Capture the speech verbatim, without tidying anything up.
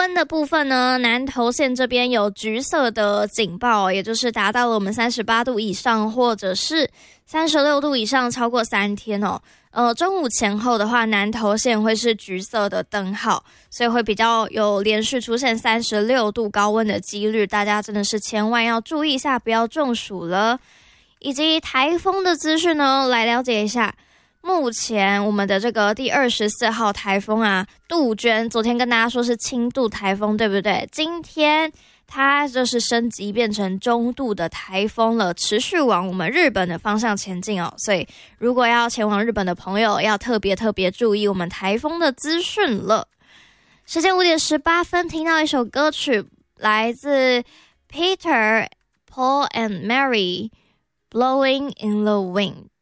温的部分呢，南投县这边有橘色的警报，也就是达到了我们三十八度以上，或者是三十六度以上，超过三天哦。呃，中午前后的话，南投县会是橘色的灯号，所以会比较有连续出现三十六度高温的几率，大家真的是千万要注意一下，不要中暑了。以及台风的资讯呢，来了解一下。目前我们的这个第二十四号台风啊，杜鹃，昨天跟大家说是轻度台风，对不对？今天它就是升级变成中度的台风了，持续往我们日本的方向前进哦。所以如果要前往日本的朋友，要特别特别注意我们台风的资讯了。时间五点十八分，听到一首歌曲，来自 Peter, Paul and Mary, Blowing in the Wind。